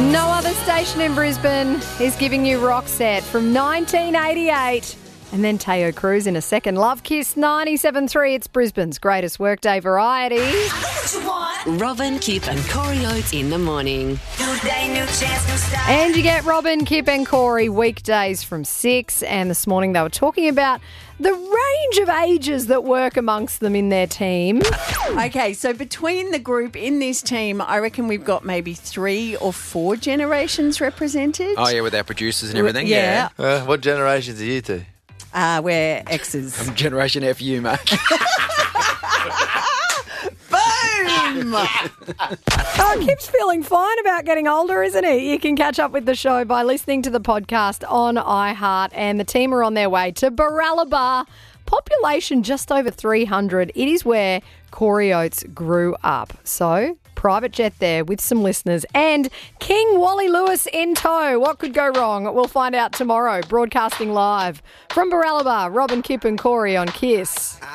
No other station in Brisbane is giving you Roxette from 1988. And then Teo Cruz in a second. Love Kiss 97.3. It's Brisbane's greatest workday variety. Robin, Kip and Corey Oates in the morning. And you get Robin, Kip and Corey weekdays from 6. And this morning they were talking about the range of ages that work amongst them in their team. Okay, so between the group in this team, I reckon we've got maybe 3 or 4 generations represented. Oh, yeah, with our producers and everything. Yeah. What generations are you two? We're X's. I'm Generation FU, mate. Boom! Oh, Kip's feeling fine about getting older, isn't he? You can catch up with the show by listening to the podcast on iHeart, and the team are on their way to Baralaba. Population just over 300. It is where Corey Oates grew up. So, private jet there with some listeners and King Wally Lewis in tow. What could go wrong? We'll find out tomorrow. Broadcasting live from Baralaba. Robin, Kip and Corey on Kiss.